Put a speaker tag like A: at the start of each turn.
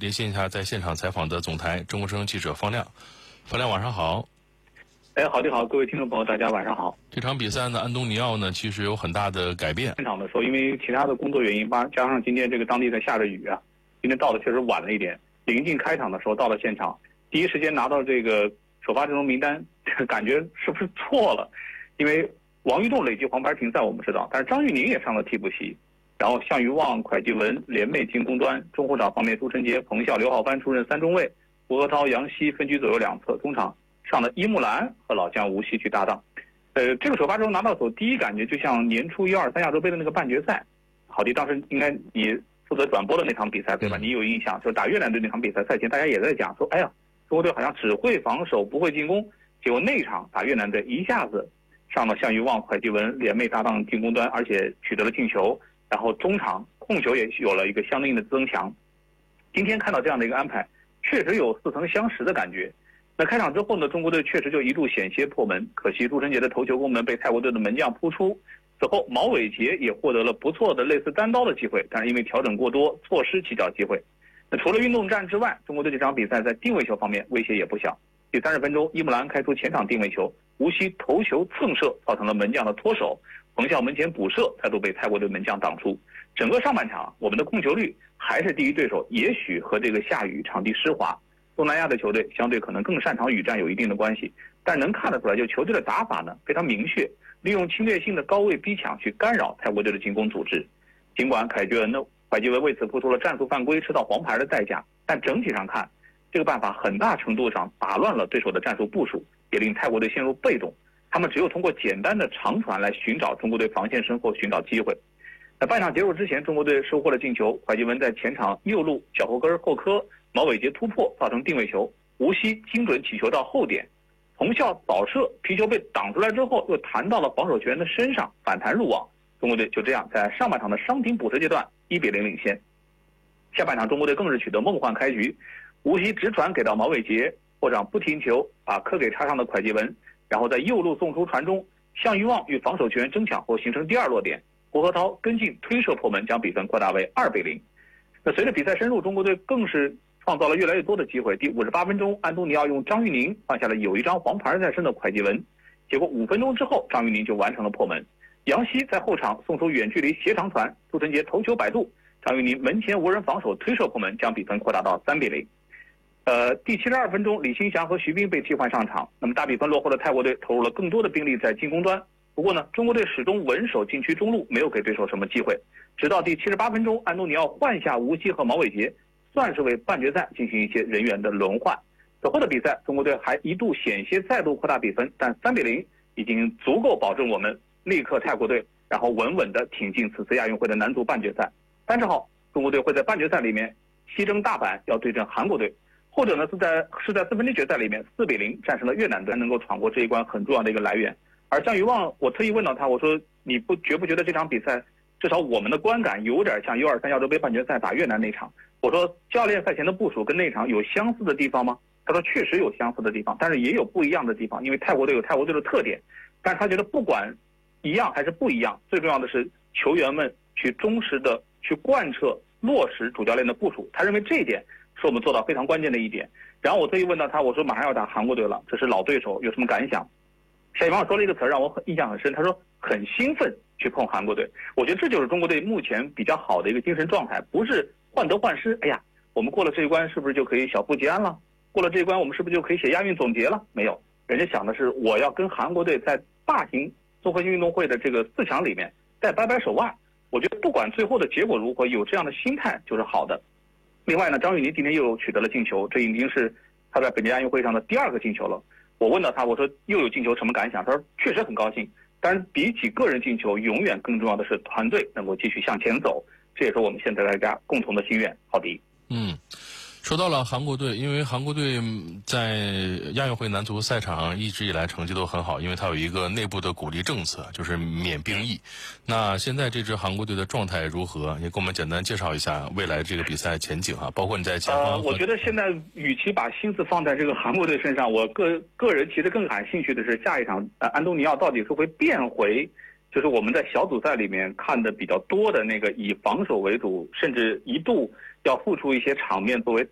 A: 连线一下在现场采访的总台中国之声记者方亮。方亮，晚上好。
B: 好的好，各位听众朋友，大家晚上好。
A: 这场比赛呢，安东尼奥呢其实有很大的改变。
B: 现场的时候，因为其他的工作原因，加上今天这个当地在下着雨啊，今天到的确实晚了一点。临近开场的时候到了现场，第一时间拿到这个首发阵容名单，感觉是不是错了？因为王玉栋累计黄牌停赛我们知道，但是张玉宁也上了替补席。然后项玉旺、蒯继文联袂进攻端，中后场方面，朱晨杰、彭笑、刘浩帆出任三中卫，胡河涛、杨希分居左右两侧，中场上了伊木兰和老将吴曦去搭档。这个首发阵容拿到手，第一感觉就像年初123亚洲杯的那个半决赛。郝迪当时应该你负责转播的那场比赛对吧？你有印象，就是打越南队那场比赛赛前大家也在讲说，哎呀，中国队好像只会防守不会进攻，结果那场打越南队一下子上了项玉旺、蒯继文联袂搭档进攻端，而且取得了进球。然后中场控球也有了一个相应的增强。今天看到这样的一个安排，确实有似曾相识的感觉。那开场之后呢，中国队确实就一度险些破门，可惜朱晨杰的头球攻门被泰国队的门将扑出。此后毛伟杰也获得了不错的类似单刀的机会，但是因为调整过多，错失起脚机会。那除了运动战之外，中国队这场比赛在定位球方面威胁也不小。第30分钟，伊木兰开出前场定位球，吴曦头球蹭射，造成了门将的脱手。彭笑门前补射，再度被泰国队门将挡出。整个上半场，我们的控球率还是低于对手，也许和这个下雨、场地湿滑，东南亚的球队相对可能更擅长雨战有一定的关系。但能看得出来，就球队的打法呢非常明确，利用侵略性的高位逼抢去干扰泰国队的进攻组织。尽管蒯继文为此付出了战术犯规、吃到黄牌的代价，但整体上看，这个办法很大程度上打乱了对手的战术部署，也令泰国队陷入被动。他们只有通过简单的长传来寻找中国队防线身后寻找机会。在半场结束之前，中国队收获了进球，蒯继文在前场右路脚后跟后磕，毛伟杰突破造成定位球，吴曦精准起球到后点，彭笑早射，皮球被挡出来之后又弹到了防守球员的身上，反弹入网。中国队就这样在上半场的伤停补时阶段1-0领先。下半场中国队更是取得梦幻开局，吴曦直传给到毛伟杰，后场不停球把磕给插上的蒯继文，然后在右路送出传中，项玉旺与防守球员争抢后形成第二落点，胡河涛跟进推射破门，将比分扩大为2-0。那随着比赛深入，中国队更是创造了越来越多的机会。第58分钟，安东尼奥用张玉宁换下了有一张黄牌在身的蒯继文，结果5分钟之后，张玉宁就完成了破门。杨希在后场送出远距离斜长传，朱晨杰头球摆渡，张玉宁门前无人防守推射破门，将比分扩大到3-0。第72分钟，李星祥和徐斌被替换上场。那么大比分落后的泰国队投入了更多的兵力在进攻端。不过呢，中国队始终稳守禁区中路，没有给对手什么机会。直到第78分钟，安东尼奥换下吴曦和毛伟杰，算是为半决赛进行一些人员的轮换。此后的比赛，中国队还一度险些再度扩大比分，但3-0已经足够保证我们力克泰国队，然后稳稳地挺进此次亚运会的男足半决赛。30号，中国队会在半决赛里面西征大阪，要对阵韩国队。或者呢是在4分之决赛里面4-0战胜了越南队，能够闯过这一关很重要的一个来源。而项玉旺，我特意问到他，我说你觉不觉得这场比赛至少我们的观感有点像U23亚洲杯半决赛打越南那场？我说教练赛前的部署跟那场有相似的地方吗？他说确实有相似的地方，但是也有不一样的地方，因为泰国队有泰国队的特点。但是他觉得不管一样还是不一样，最重要的是球员们去忠实的去贯彻落实主教练的部署，他认为这一点是我们做到非常关键的一点。然后我特意问到他，我说马上要打韩国队了，这是老对手，有什么感想？夏一王说了一个词让我印象很深，他说很兴奋去碰韩国队。我觉得这就是中国队目前比较好的一个精神状态，不是患得患失。哎呀，我们过了这一关是不是就可以小富即安了？过了这一关我们是不是就可以写亚运总结了？没有，人家想的是我要跟韩国队在大型综合性运动会的这个4强里面再掰掰手腕。我觉得不管最后的结果如何，有这样的心态就是好的。另外呢，张玉宁今天又取得了进球，这已经是他在本届亚运会上的第2个进球了。我问到他，我说又有进球什么感想？他说确实很高兴，但是比起个人进球，永远更重要的是团队能够继续向前走，这也是我们现在大家共同的心愿。郝迪，
A: 说到了韩国队，因为韩国队在亚运会男足赛场一直以来成绩都很好，因为它有一个内部的鼓励政策，就是免兵役。那现在这支韩国队的状态如何？也给我们简单介绍一下未来这个比赛前景啊，包括你在前方。
B: 我觉得现在与其把心思放在这个韩国队身上，我个人其实更感兴趣的是下一场安东尼奥到底是会变回就是我们在小组赛里面看的比较多的那个以防守为主，甚至一度要付出一些场面作为